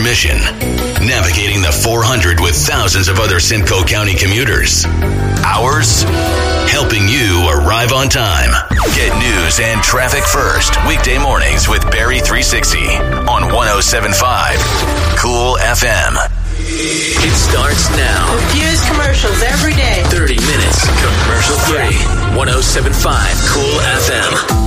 mission, navigating the 400 with thousands of other Simcoe County commuters. Ours, helping you arrive on time. Get news and traffic first, weekday mornings with Barry 360 on 107.5 Cool FM. It starts now. The fewest commercials every day. 30 minutes commercial free. 107.5 Cool FM.